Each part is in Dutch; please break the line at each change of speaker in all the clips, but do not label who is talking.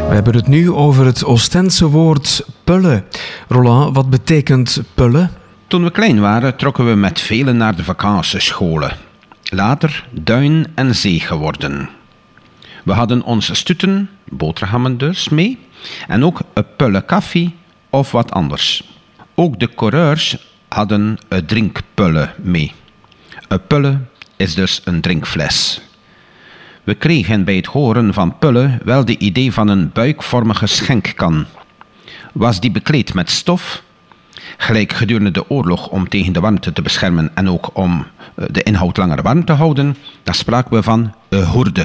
We hebben het nu over het Oostense woord pulle. Roland, wat betekent pulle?
Toen we klein waren, trokken we met velen naar de vakantiescholen. Later duin en zee geworden. We hadden onze stuten, boterhammen dus, mee. En ook een pulle koffie of wat anders. Ook de coureurs hadden een drinkpulle mee. Een pulle is dus een drinkfles. We kregen bij het horen van pulle wel de idee van een buikvormige schenkkan. Was die bekleed met stof, gelijk gedurende de oorlog om tegen de warmte te beschermen en ook om de inhoud langer warm te houden, dan spraken we van een hoerde.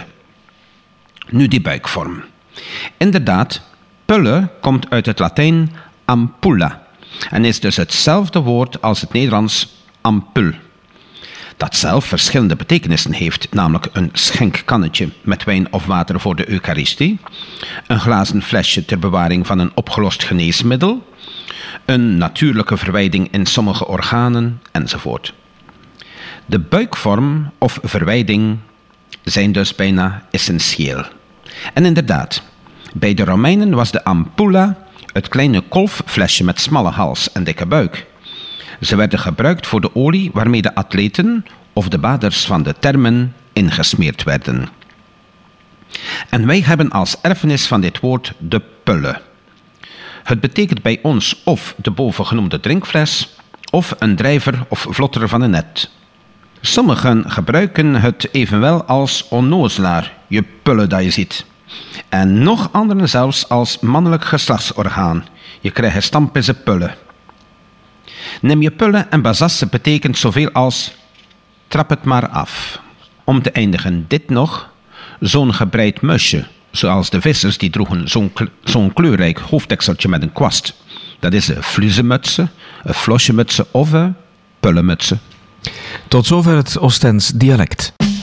Nu die buikvorm. Inderdaad, pulle komt uit het Latijn ampulla en is dus hetzelfde woord als het Nederlands ampul. Dat zelf verschillende betekenissen heeft, namelijk een schenkkannetje met wijn of water voor de Eucharistie, een glazen flesje ter bewaring van een opgelost geneesmiddel, een natuurlijke verwijding in sommige organen, enzovoort. De buikvorm of verwijding zijn dus bijna essentieel. En inderdaad, bij de Romeinen was de ampulla het kleine kolfflesje met smalle hals en dikke buik. Ze werden gebruikt voor de olie waarmee de atleten of de baders van de thermen ingesmeerd werden. En wij hebben als erfenis van dit woord de pulle. Het betekent bij ons of de bovengenoemde drinkfles of een drijver of vlotter van een net. Sommigen gebruiken het evenwel als onnozelaar, je pulle dat je ziet. En nog anderen zelfs als mannelijk geslachtsorgaan, je krijgt stamp in zijn pulle. Neem je pulle en bazasse betekent zoveel als trap het maar af. Om te eindigen dit nog, zo'n gebreid musje, zoals de vissers die droegen zo'n kleurrijk hoofddekseltje met een kwast. Dat is een fluzenmutse, een flosjemutse of een pullemutse.
Tot zover het Oostens dialect.